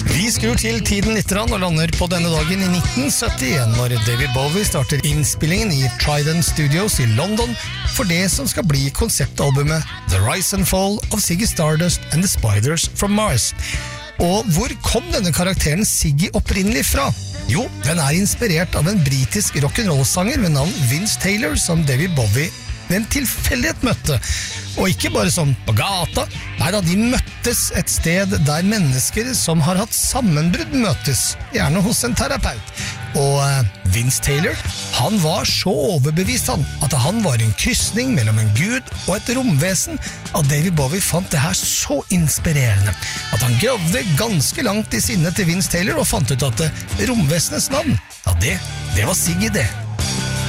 Vi skrur til tiden litt og lander på denne dagen i 1971 når David Bowie starter innspillingen i Trident Studios i London for det som skal bli konseptalbumet The Rise and Fall of Ziggy Stardust and the Spiders from Mars. Og hvor kom denne karakteren Ziggy opprinnelig fra? Jo, den er inspirert av en britisk rock'n'roll-sanger ved navn Vince Taylor som David Bowie ved en tilfeldighet møtte. Og ikke bare som på gata, neida, de møttes et sted der mennesker som har hatt sammenbrudd møtes, gjerne hos en terapeut. Og Vince Taylor, han var så overbevist at han var en kryssning mellom en gud og et romvesen, at David Bowie fant det her så inspirerende, at han gravde ganske langt i sinnet til Vince Taylor og fant ut at romvesenets navn, ja det var Ziggy det.